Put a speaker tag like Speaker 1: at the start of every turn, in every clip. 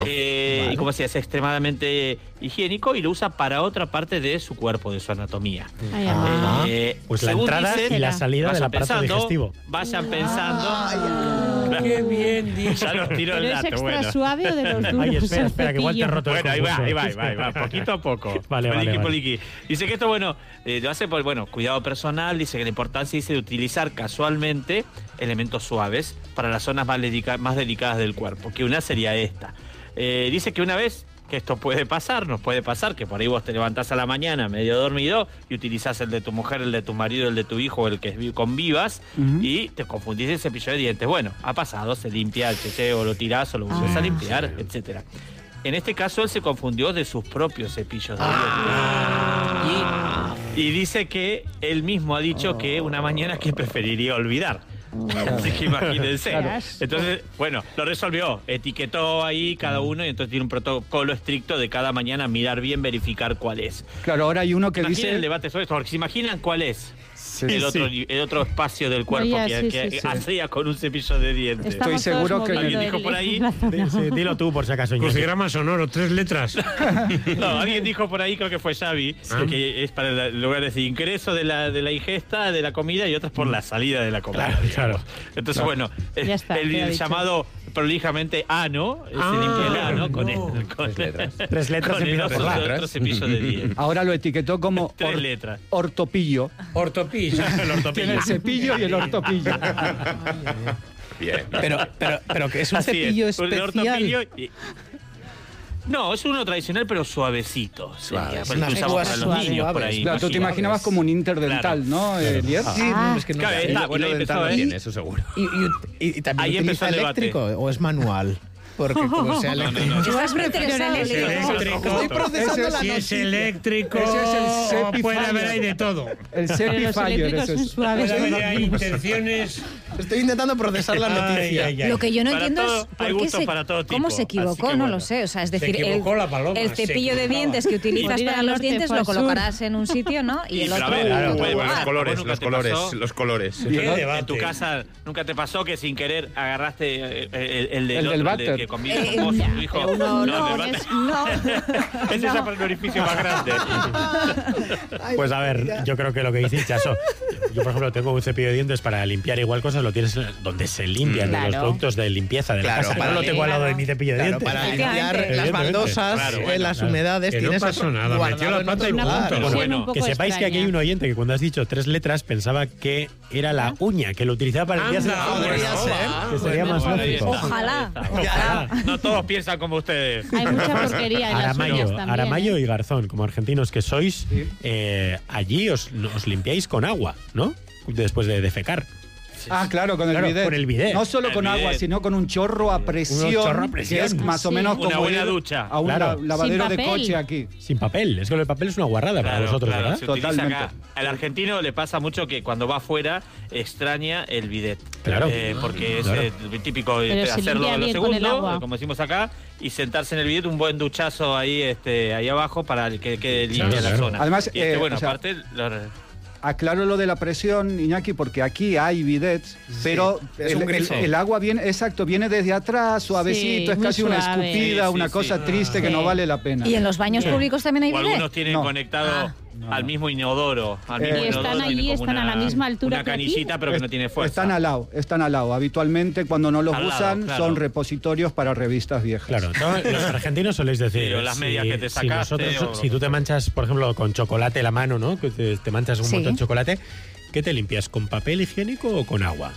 Speaker 1: Y como decía, es extremadamente higiénico y lo usa para otra parte de su cuerpo, de su anatomía.
Speaker 2: Pues la entrada y la salida del aparato digestivo.
Speaker 1: Vayan pensando.
Speaker 3: ¡Qué bien dicho!
Speaker 1: Ya los tiro el
Speaker 4: ¿Pero
Speaker 1: dato.
Speaker 4: es extra suave o de los duros?
Speaker 2: Ay, espera, que igual te he roto el
Speaker 1: Bueno, ahí
Speaker 2: concurso.
Speaker 1: va, poquito a poco.
Speaker 2: Vale.
Speaker 1: Poliqui. Dice que esto, lo hace por, cuidado personal. Dice que la importancia de utilizar casualmente elementos suaves para las zonas más delicadas del cuerpo, que una sería esta. Dice que una vez que esto nos puede pasar, que por ahí vos te levantás a la mañana medio dormido y utilizás el de tu mujer, el de tu marido, el de tu hijo, el que convivas, y te confundís el cepillo de dientes. Bueno, ha pasado, se limpia el checheo, lo tirás o lo usás a limpiar, etcétera. En este caso él se confundió de sus propios cepillos de dientes. Y dice que él mismo ha dicho que una mañana que preferiría olvidar. Así que imagínense. Entonces, lo resolvió. Etiquetó ahí cada uno y entonces tiene un protocolo estricto de cada mañana mirar bien, verificar cuál es.
Speaker 5: Claro, ahora hay uno que
Speaker 1: Imaginen
Speaker 5: dice...
Speaker 1: el debate sobre esto, porque se imaginan cuál es.
Speaker 5: Sí,
Speaker 1: el otro espacio del cuerpo que hacía con un cepillo de dientes.
Speaker 5: Estoy seguro que
Speaker 1: alguien dijo por ahí.
Speaker 2: Dilo tú, por si acaso.
Speaker 3: Crucigrama sonoro, 3 letras.
Speaker 1: No, alguien dijo por ahí, creo que fue Xavi, que es para lugares de ingreso de la ingesta de la comida y otras por la salida de la comida.
Speaker 2: Claro.
Speaker 1: Entonces,
Speaker 4: Ya está,
Speaker 1: el llamado prolijamente ano, se limpia el ano con
Speaker 2: 3 letras
Speaker 1: con el otro cepillo de dientes.
Speaker 5: Ahora lo etiquetó como
Speaker 1: 3 letras.
Speaker 5: ortopillo.
Speaker 3: Ortopillo.
Speaker 5: Tiene el cepillo y el ortopillo.
Speaker 6: Bien.
Speaker 7: Pero que es un cepillo especial.
Speaker 1: No, es uno tradicional pero suavecito.
Speaker 6: Suave.
Speaker 1: Es una usamos para los niños por ahí.
Speaker 5: Claro, tú te imaginabas como un interdental, ¿no, Elier?
Speaker 7: Sí, es que no
Speaker 1: Claro,
Speaker 7: sé.
Speaker 1: está,
Speaker 6: Bueno,
Speaker 1: ahí empezó,
Speaker 6: tiene, eso seguro.
Speaker 7: ¿Y también
Speaker 1: Ahí empezó
Speaker 7: utiliza
Speaker 1: el debate.
Speaker 7: eléctrico o es manual? Porque como sea eléctrico...
Speaker 4: Estás prefiero
Speaker 7: Estoy procesando la
Speaker 3: Si es
Speaker 7: noticia.
Speaker 3: eléctrico,
Speaker 5: Ese es el Sepi
Speaker 3: puede haber
Speaker 5: Fire.
Speaker 3: ahí de todo.
Speaker 5: El
Speaker 4: Pero
Speaker 5: Sepi
Speaker 4: los
Speaker 5: Fire,
Speaker 4: eléctricos
Speaker 5: eso
Speaker 4: son
Speaker 5: es.
Speaker 4: suaves.
Speaker 3: Puede haber intenciones.
Speaker 7: Estoy intentando procesar la noticia.
Speaker 8: Lo que yo no
Speaker 1: Para
Speaker 8: entiendo
Speaker 1: todo,
Speaker 8: es
Speaker 1: hay
Speaker 8: por qué
Speaker 1: gustos para todo
Speaker 8: cómo
Speaker 1: tipo,
Speaker 8: se equivocó,
Speaker 1: así que
Speaker 8: no
Speaker 1: bueno.
Speaker 8: lo sé. O sea, es
Speaker 3: Se
Speaker 8: decir,
Speaker 3: equivocó la paloma,
Speaker 8: el
Speaker 3: se
Speaker 8: cepillo de
Speaker 3: equivocaba.
Speaker 8: dientes que utilizas
Speaker 4: Por ir
Speaker 8: para
Speaker 4: al
Speaker 8: los
Speaker 4: norte,
Speaker 8: dientes
Speaker 4: por
Speaker 8: lo
Speaker 4: el sur.
Speaker 8: colocarás en un sitio, ¿no? Y el
Speaker 1: Pero
Speaker 8: otro
Speaker 1: a ver,
Speaker 8: en
Speaker 1: claro,
Speaker 8: otro
Speaker 1: puede-
Speaker 8: lugar.
Speaker 6: Los colores.
Speaker 3: ¿Qué
Speaker 1: En
Speaker 3: debate?
Speaker 1: tu casa nunca te pasó que sin querer agarraste el
Speaker 5: del
Speaker 1: otro,
Speaker 5: váter.
Speaker 1: que convive con vos y tu hijo.
Speaker 8: No,
Speaker 1: el
Speaker 8: no,
Speaker 1: váter.
Speaker 8: no.
Speaker 1: Ese es para el orificio más grande.
Speaker 2: Pues a ver, yo creo que lo que dice Chaso. Yo, por ejemplo, tengo un cepillo de dientes para limpiar igual cosas, lo tienes donde se limpian de los
Speaker 4: Claro.
Speaker 2: productos de limpieza de la
Speaker 6: Claro,
Speaker 2: casa.
Speaker 6: para
Speaker 2: No lo tengo al lado de mi cepillo de
Speaker 7: Claro,
Speaker 2: dientes.
Speaker 7: para limpiar
Speaker 8: Efectivamente.
Speaker 7: las baldosas,
Speaker 1: Claro,
Speaker 7: las humedades,
Speaker 3: Que no
Speaker 7: tienes
Speaker 3: pasó
Speaker 7: eso
Speaker 3: nada, metió
Speaker 7: guardado
Speaker 3: la
Speaker 7: en
Speaker 3: pata
Speaker 7: otro
Speaker 3: y
Speaker 7: lugar.
Speaker 3: punto.
Speaker 4: Bueno,
Speaker 1: Bueno,
Speaker 4: un poco
Speaker 2: Que sepáis que aquí hay un oyente que cuando has dicho 3 letras pensaba que era la uña, que lo utilizaba para limpiarse la
Speaker 3: Anda,
Speaker 2: uña.
Speaker 7: podría ser.
Speaker 2: Que sería más
Speaker 1: Bueno, ahí
Speaker 2: lógico.
Speaker 1: está.
Speaker 8: Ojalá.
Speaker 1: Ojalá. No todos piensan como ustedes.
Speaker 4: Hay mucha porquería en las uñas también.
Speaker 2: Aramayo y Garzón, como argentinos que sois, allí os limpiáis con agua, ¿no? Después de defecar.
Speaker 5: Ah, claro, con el
Speaker 2: Claro,
Speaker 5: bidet.
Speaker 2: con el bidet.
Speaker 5: No solo
Speaker 1: El
Speaker 5: con agua,
Speaker 1: bidet.
Speaker 5: sino con un chorro a presión.
Speaker 2: chorro a presión.
Speaker 5: Que es más o
Speaker 4: Sí.
Speaker 5: menos
Speaker 1: Una
Speaker 5: como
Speaker 1: buena
Speaker 5: ir
Speaker 1: ducha.
Speaker 5: a un
Speaker 2: Claro.
Speaker 5: lavadero
Speaker 4: Sin
Speaker 5: de
Speaker 4: papel.
Speaker 5: coche aquí.
Speaker 2: Sin papel. Es que el papel es una guarrada para vosotros, ¿verdad?
Speaker 1: Se utiliza
Speaker 5: Totalmente.
Speaker 1: acá. Al argentino le pasa mucho que cuando va afuera extraña el bidet.
Speaker 2: Claro.
Speaker 1: Porque es
Speaker 2: Claro.
Speaker 1: típico
Speaker 4: Pero se
Speaker 1: hacerlo
Speaker 4: limpia
Speaker 1: a lo
Speaker 4: bien con el
Speaker 1: segundo,
Speaker 4: agua.
Speaker 1: como decimos acá, y sentarse en el bidet, un buen duchazo ahí abajo para que quede limpia la
Speaker 2: claro.
Speaker 1: zona.
Speaker 5: Además,
Speaker 1: y
Speaker 5: o sea,
Speaker 1: aparte...
Speaker 5: Aclaro lo de la presión, Iñaki, porque aquí hay bidets, pero
Speaker 7: es un grifo.
Speaker 5: el agua viene desde atrás, suavecito,
Speaker 4: Sí,
Speaker 5: es
Speaker 4: muy
Speaker 5: casi una
Speaker 4: suave.
Speaker 5: escupida,
Speaker 1: Sí,
Speaker 5: una
Speaker 1: sí,
Speaker 5: cosa
Speaker 1: sí.
Speaker 5: triste que
Speaker 4: Sí.
Speaker 5: no vale la pena.
Speaker 8: ¿Y en los baños públicos también hay
Speaker 1: O
Speaker 8: bidet?
Speaker 1: algunos tienen
Speaker 5: No.
Speaker 1: conectado al mismo inodoro. Al mismo
Speaker 5: Y
Speaker 1: inodoro
Speaker 4: están
Speaker 1: tienen
Speaker 4: allí,
Speaker 1: como
Speaker 4: están a la misma altura
Speaker 1: una
Speaker 4: que aquí.
Speaker 1: canillita, pero que no tiene fuerza.
Speaker 5: Están al lado. Habitualmente, cuando no los
Speaker 1: Al lado,
Speaker 5: usan,
Speaker 1: claro.
Speaker 5: son repositorios para revistas viejas.
Speaker 2: Claro, los argentinos soléis decir.
Speaker 1: Sí, o las medias que te sacaste, o-
Speaker 2: si tú te manchas, por ejemplo, con chocolate la mano, ¿no? Que te manchas un
Speaker 8: Sí.
Speaker 2: montón de chocolate, ¿qué te limpias? ¿Con papel higiénico o con agua?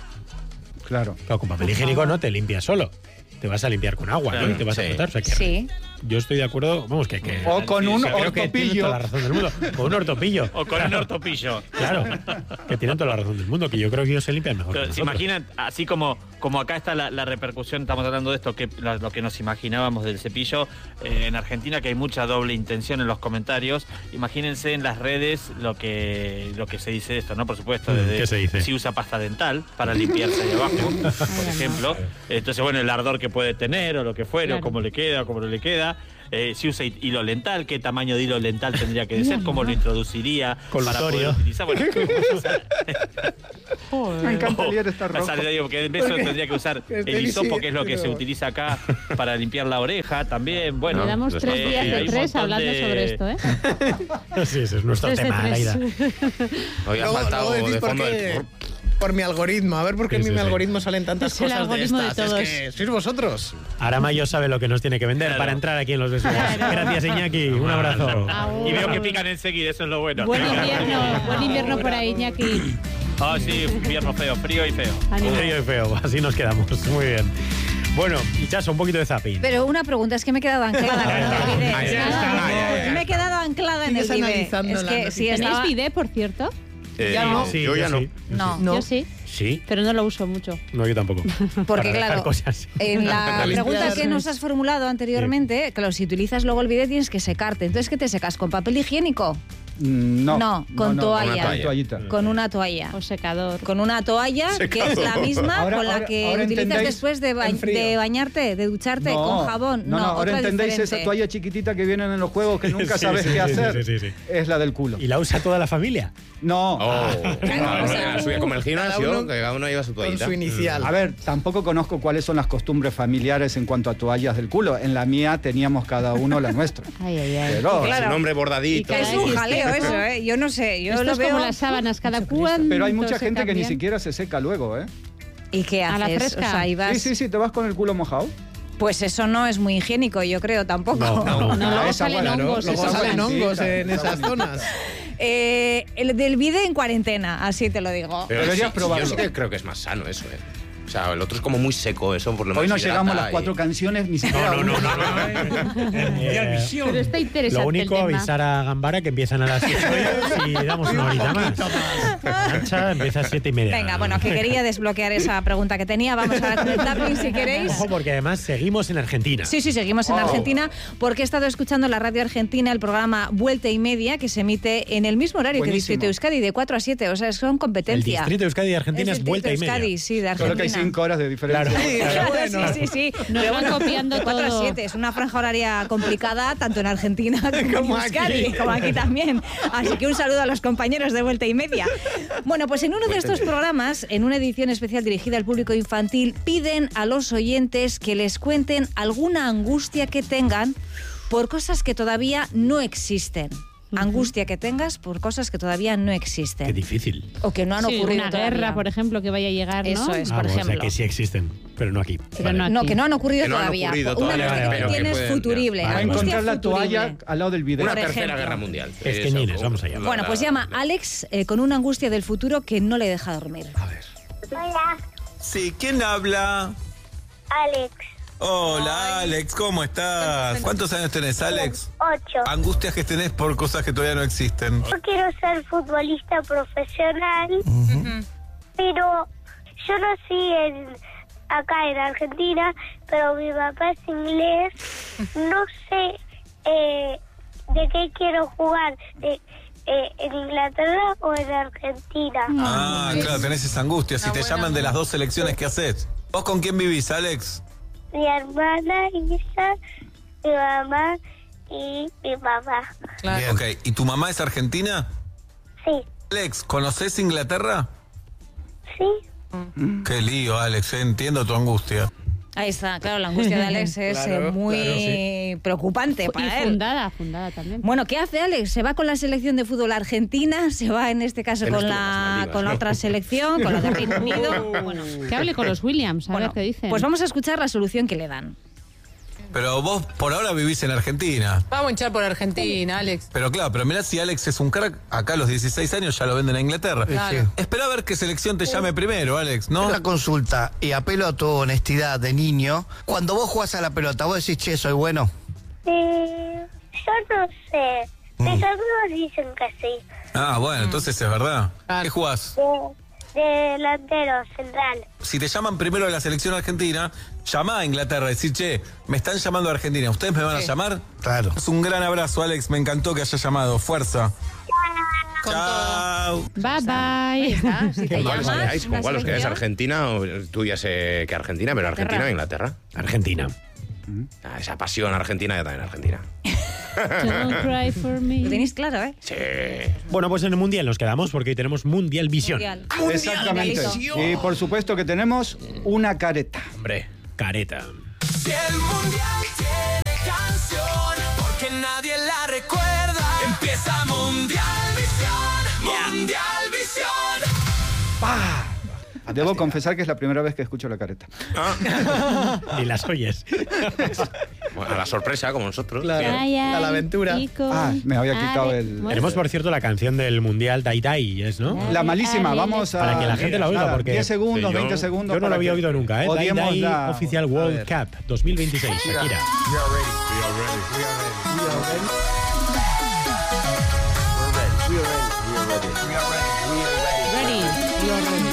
Speaker 5: Claro.
Speaker 2: Claro, con papel higiénico no te limpias solo. Te vas a limpiar con agua,
Speaker 1: Claro,
Speaker 2: ¿no? Y te vas a
Speaker 6: sí.
Speaker 2: frotar. O sea, que
Speaker 8: Sí.
Speaker 2: yo estoy de acuerdo, vamos, que
Speaker 5: O con un
Speaker 2: creo que tienen
Speaker 5: ortopillo.
Speaker 2: toda la razón del mundo. Con un ortopillo.
Speaker 1: O con un ortopillo.
Speaker 2: Claro, que tienen toda la razón del mundo, que yo creo que ellos se limpian mejor.
Speaker 1: Pero
Speaker 2: que
Speaker 1: ¿se
Speaker 2: nosotros.
Speaker 1: imaginan, así como acá está la repercusión, estamos hablando de esto, que lo que nos imaginábamos del cepillo, en Argentina que hay mucha doble intención en los comentarios, imagínense en las redes lo que se dice de esto, ¿no? Por supuesto,
Speaker 2: ¿Qué se dice?
Speaker 1: si usa pasta dental para limpiarse ahí abajo, por ejemplo. Entonces, bueno, el ardor que que puede tener, o lo que fuera,
Speaker 4: Claro.
Speaker 1: o cómo le queda, o cómo no le queda. Si usa hilo dental, qué tamaño de hilo dental tendría que ser, cómo lo introduciría para poder
Speaker 2: Colutorio.
Speaker 1: utilizar. Bueno,
Speaker 5: Me encanta leer esta ropa.
Speaker 1: o sea, le digo que en vez de eso tendría que usar el hisopo, que es lo que se utiliza acá para limpiar la oreja también. Bueno,
Speaker 4: Le damos 3 días
Speaker 1: hay
Speaker 4: de
Speaker 1: un
Speaker 4: 3
Speaker 1: montón
Speaker 4: hablando
Speaker 1: de-
Speaker 4: sobre esto, ¿eh?
Speaker 2: Sí, ese es nuestro
Speaker 4: 3 de
Speaker 2: tema,
Speaker 4: 3.
Speaker 2: Laida.
Speaker 6: Hoy ha
Speaker 7: Luego
Speaker 6: faltado
Speaker 7: decís
Speaker 6: de
Speaker 7: por
Speaker 6: fondo
Speaker 7: qué-
Speaker 6: el...
Speaker 7: por mi algoritmo. A ver por qué
Speaker 2: Sí,
Speaker 7: en
Speaker 2: sí,
Speaker 7: mi
Speaker 2: sí.
Speaker 7: algoritmo salen tantas
Speaker 4: Es el
Speaker 7: cosas de
Speaker 4: algoritmo de
Speaker 7: estas.
Speaker 4: todos.
Speaker 7: Es que sois vosotros.
Speaker 2: Aramayo sabe lo que nos tiene que vender
Speaker 1: Claro.
Speaker 2: para entrar aquí en los desnudos. Gracias, Iñaki. Un abrazo.
Speaker 4: Au.
Speaker 1: Y veo que pican enseguida, eso es lo bueno.
Speaker 4: Buen invierno por ahí, Iñaki.
Speaker 1: Ah, sí, invierno feo, frío y feo.
Speaker 4: Ánimo.
Speaker 2: Frío y feo, así nos quedamos. Muy bien. Bueno, y Chaso, un poquito de zapping.
Speaker 8: Pero una pregunta, es que me he quedado anclada con el bidet.
Speaker 6: Ahí está,
Speaker 8: Nada,
Speaker 6: ahí
Speaker 8: me he quedado anclada en el
Speaker 7: Sigues
Speaker 8: bidet.
Speaker 7: analizando
Speaker 8: Es
Speaker 7: la
Speaker 8: que sí
Speaker 7: noticia.
Speaker 4: ¿Tenéis
Speaker 8: estaba...
Speaker 4: bidet, por cierto?
Speaker 7: Ya no.
Speaker 2: Sí,
Speaker 6: yo ya no.
Speaker 2: sí.
Speaker 8: No,
Speaker 7: No.
Speaker 4: Yo sí,
Speaker 2: Sí.
Speaker 4: pero no lo uso mucho.
Speaker 2: No, yo tampoco.
Speaker 8: porque
Speaker 2: Para dejar
Speaker 8: claro,
Speaker 2: cosas.
Speaker 8: en la
Speaker 7: Para
Speaker 8: pregunta
Speaker 7: limpiar.
Speaker 8: que nos has formulado anteriormente, claro, si utilizas luego el bidet tienes que secarte. Entonces, ¿qué te secas? ¿Con papel higiénico?
Speaker 5: No.
Speaker 8: No, con toalla.
Speaker 5: Con toallita.
Speaker 8: Con una toalla.
Speaker 4: O secador.
Speaker 8: Con una toalla que es la misma
Speaker 5: Ahora-
Speaker 8: con la
Speaker 5: ahora-
Speaker 8: que
Speaker 5: ahora
Speaker 8: utilizas
Speaker 5: entendéis
Speaker 8: después de,
Speaker 7: en frío.
Speaker 8: de bañarte, de ducharte con jabón. No,
Speaker 5: ahora
Speaker 8: otra
Speaker 5: entendéis
Speaker 8: diferente.
Speaker 5: esa toalla chiquitita que vienen en los juegos que nunca
Speaker 2: Sí,
Speaker 5: sabes
Speaker 2: sí,
Speaker 5: qué
Speaker 2: sí,
Speaker 5: hacer.
Speaker 2: sí, sí, sí.
Speaker 5: Es la del culo.
Speaker 2: ¿Y la usa toda la familia?
Speaker 5: No.
Speaker 6: Oh,
Speaker 8: o sea,
Speaker 6: la suya como el gimnasio,
Speaker 7: cada uno
Speaker 6: que cada uno lleva su
Speaker 7: Con
Speaker 6: toallita.
Speaker 7: su inicial.
Speaker 5: A ver, tampoco conozco cuáles son las costumbres familiares en cuanto a toallas del culo. En la mía teníamos cada uno la nuestra.
Speaker 4: Ay, ay, ay.
Speaker 5: Pero,
Speaker 8: Claro.
Speaker 6: Su nombre bordadito.
Speaker 4: Y
Speaker 8: Es
Speaker 4: cada
Speaker 8: un
Speaker 4: X
Speaker 8: jaleo
Speaker 4: tiempo.
Speaker 8: eso, ¿eh? Yo no sé, yo
Speaker 4: Esto
Speaker 8: lo
Speaker 4: es
Speaker 8: veo...
Speaker 4: como las sábanas, cada cual.
Speaker 5: pero hay mucha gente que ni siquiera se seca luego, ¿eh?
Speaker 8: ¿Y qué
Speaker 4: A
Speaker 8: haces?
Speaker 4: la fresca.
Speaker 8: O sea, ahí vas...
Speaker 5: Sí, te vas con el culo mojado.
Speaker 8: Pues eso no es muy higiénico, yo creo, tampoco.
Speaker 4: No, luego
Speaker 5: esa
Speaker 4: salen
Speaker 5: buena, ¿no?
Speaker 4: hongos.
Speaker 7: Luego
Speaker 5: Esa
Speaker 7: salen
Speaker 5: buenita,
Speaker 7: hongos en
Speaker 5: esa
Speaker 7: esas zonas.
Speaker 8: El del bidet en cuarentena, así te lo digo.
Speaker 6: Pero
Speaker 5: Deberías
Speaker 6: sí,
Speaker 5: probarlo.
Speaker 6: Yo sí que creo que es más sano eso, O sea, el otro es como muy seco, eso por lo menos.
Speaker 5: Hoy no
Speaker 6: hidrata
Speaker 5: llegamos a las
Speaker 6: y-
Speaker 5: 4 canciones, ni siquiera
Speaker 2: No, no,
Speaker 5: una.
Speaker 3: Mundial Visión.
Speaker 4: Pero está interesante
Speaker 2: Lo único,
Speaker 4: el tema.
Speaker 2: avisar a Gambara que empiezan a las 8 y damos una horita más. Mancha empieza a 7:30.
Speaker 8: Venga, bueno, que quería desbloquear esa pregunta que tenía. Vamos ahora con el tapping, si queréis.
Speaker 2: Ojo, porque además seguimos en Argentina.
Speaker 8: Sí, seguimos en Argentina porque he estado escuchando en la radio argentina el programa Vuelta y Media que se emite en el mismo horario que
Speaker 5: Buenísimo.
Speaker 8: Distrito Euskadi, de 4 a 7. O sea, son
Speaker 2: El
Speaker 8: competencia.
Speaker 2: distrito de Euskadi de Argentina es
Speaker 8: Distrito
Speaker 2: vuelta y media.
Speaker 8: Euskadi, sí, de Argentina.
Speaker 5: Solo que hay 5 horas de diferencia.
Speaker 2: Claro.
Speaker 8: Sí.
Speaker 4: Nos
Speaker 8: Pero
Speaker 4: van copiando
Speaker 8: de 4 a
Speaker 4: todo.
Speaker 8: 7. Es una franja horaria complicada, tanto en Argentina como en
Speaker 7: Como
Speaker 8: Euskadi,
Speaker 7: aquí.
Speaker 8: como aquí también. Así que un saludo a los compañeros de Vuelta y Media. Bueno, pues en uno de estos programas, en una edición especial dirigida al público infantil, piden a los oyentes que les cuenten alguna angustia que tengan por cosas que todavía no existen. Angustia que tengas por cosas que todavía no
Speaker 2: Qué
Speaker 8: existen.
Speaker 2: difícil.
Speaker 8: O que no han
Speaker 4: Sí,
Speaker 8: ocurrido
Speaker 4: una
Speaker 8: todavía.
Speaker 4: guerra, por ejemplo, que vaya a llegar, ¿no?
Speaker 8: Eso es,
Speaker 2: Ah,
Speaker 8: por
Speaker 2: o sea
Speaker 8: ejemplo.
Speaker 2: que sí existen, pero no aquí.
Speaker 4: Pero
Speaker 2: Vale.
Speaker 4: no
Speaker 8: No,
Speaker 4: aquí.
Speaker 8: que no han ocurrido
Speaker 6: Que no han
Speaker 8: todavía.
Speaker 6: ocurrido
Speaker 8: Una
Speaker 6: todavía,
Speaker 8: angustia
Speaker 2: vale,
Speaker 8: que
Speaker 2: vale,
Speaker 8: tienes
Speaker 6: que pueden,
Speaker 8: futurible.
Speaker 6: ya.
Speaker 5: Va a
Speaker 8: Angustia
Speaker 5: encontrar la
Speaker 8: futurible.
Speaker 5: toalla al lado del bidet.
Speaker 6: Una
Speaker 8: Por
Speaker 6: tercera
Speaker 8: ejemplo.
Speaker 6: guerra mundial.
Speaker 2: Es que
Speaker 6: Eso,
Speaker 2: Ñines, vamos allá.
Speaker 8: Bueno, pues llama Alex con una angustia del futuro que no le deja dormir.
Speaker 9: Hola,
Speaker 10: Sí, ¿quién habla?
Speaker 9: Alex.
Speaker 10: Hola, Alex, ¿cómo estás? ¿Cuántos años tenés, Alex?
Speaker 9: 8.
Speaker 10: Angustias que tenés por cosas que todavía no existen.
Speaker 9: Yo quiero ser futbolista profesional, pero yo nací acá en Argentina, pero mi papá es inglés. No sé de qué quiero jugar, en Inglaterra o en Argentina.
Speaker 10: Ah, claro, tenés esa angustia. Si te llaman de las dos selecciones, ¿qué haces? ¿Vos con quién vivís, Alex?
Speaker 9: Mi hermana Isa, mi mamá y mi papá.
Speaker 10: Bien. Ok, ¿y tu mamá es argentina?
Speaker 9: Sí,
Speaker 10: Alex, ¿conoces Inglaterra?
Speaker 9: sí.
Speaker 10: Qué lío, Alex, entiendo tu angustia.
Speaker 8: Ahí está, claro, la angustia de Alex es
Speaker 7: Claro,
Speaker 8: muy preocupante
Speaker 4: Y
Speaker 8: para él.
Speaker 4: fundada también.
Speaker 8: Bueno, ¿qué hace Alex? ¿Se va con la selección de fútbol argentina? ¿Se va en este caso
Speaker 6: Tienes
Speaker 8: con
Speaker 6: tú las
Speaker 8: la,
Speaker 6: Maldivas,
Speaker 8: con la
Speaker 6: ¿no?
Speaker 8: otra selección, con la de Reino Unido? Bueno,
Speaker 4: Que hable con los Williams, a
Speaker 8: bueno,
Speaker 4: ver qué dicen.
Speaker 8: pues vamos a escuchar la solución que le dan.
Speaker 10: Pero vos por ahora vivís en Argentina.
Speaker 11: Vamos a hinchar por Argentina, Alex.
Speaker 10: Pero claro, pero mirá si Alex es un crack, acá a los 16 años ya lo venden a Inglaterra.
Speaker 11: Claro.
Speaker 10: Espera a ver qué selección te llame primero, Alex, ¿no?
Speaker 12: Una consulta, y apelo a tu honestidad de niño. Cuando vos jugás a la pelota, vos decís, che, soy bueno.
Speaker 9: Yo no sé. Mis amigos dicen que sí.
Speaker 10: Ah, bueno, entonces es verdad. ¿Qué jugás?
Speaker 9: De delantero central.
Speaker 10: Si te llaman primero a la selección argentina, llama a Inglaterra y decir, che, me están llamando a Argentina, ¿ustedes me van a llamar?
Speaker 12: Claro.
Speaker 10: Es un gran abrazo, Alex, me encantó que hayas llamado, fuerza.
Speaker 11: Con
Speaker 10: Chao.
Speaker 4: Bye bye.
Speaker 8: Ahí está, si te
Speaker 6: ¿Con cuál os
Speaker 8: llamas,
Speaker 6: quedáis? ¿Con
Speaker 8: una
Speaker 6: cuál os quedáis?
Speaker 8: selección.
Speaker 6: ¿Argentina? O, tú ya sé que Argentina, pero ¿Argentina o Inglaterra?
Speaker 2: Argentina.
Speaker 6: Esa pasión argentina, yo también Argentina.
Speaker 4: Don't cry for me.
Speaker 8: Lo tenéis claro, ¿eh?
Speaker 6: Sí.
Speaker 2: Bueno, pues en el Mundial nos quedamos porque hoy tenemos Mundial Visión.
Speaker 8: Mundial.
Speaker 5: Exactamente.
Speaker 8: Mundialito.
Speaker 5: Y por supuesto que tenemos una careta.
Speaker 2: Hombre, careta.
Speaker 13: Si el mundial tiene canción, porque nadie la recuerda. Empieza Mundial Visión. Mundial Visión.
Speaker 5: Debo confesar que es la primera vez que escucho la careta.
Speaker 2: Ni las oyes.
Speaker 6: Bueno, a la sorpresa, como nosotros.
Speaker 7: Claro. A la aventura.
Speaker 5: Me había quitado el...
Speaker 2: Tenemos, por cierto, la canción del Mundial Dai Dai, ¿es, no?
Speaker 5: La malísima, vamos a...
Speaker 2: Para que la gente la oiga,
Speaker 5: Nada,
Speaker 2: porque...
Speaker 5: 10 segundos, 20 segundos.
Speaker 2: Yo no lo
Speaker 5: para
Speaker 2: había
Speaker 5: que
Speaker 2: oído nunca, ¿eh? Dai
Speaker 5: odiemos
Speaker 2: Dai
Speaker 5: la-
Speaker 2: Oficial World Cup 2026, Shakira.
Speaker 4: Ready.